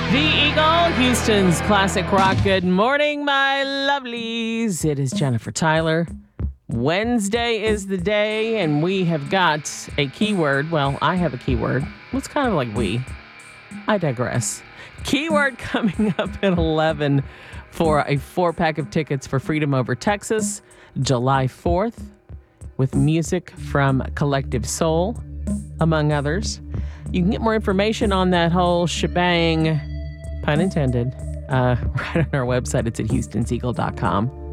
The Eagle, Houston's classic rock. Good morning, my lovelies. It is Jennifer Tyler. Wednesday is the day, and we have got a keyword. Well, I have a keyword. It's kind of like we. I digress. Keyword coming up at 11 for a 4-pack of tickets for Freedom Over Texas, July 4th, with music from Collective Soul, among others. You can get more information on that whole shebang, pun intended, right on our website. It's at Houston'sEagle.com.